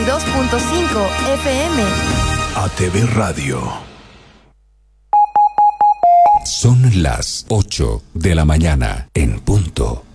2.5 FM. ATV Radio. Son las 8 de la mañana en punto.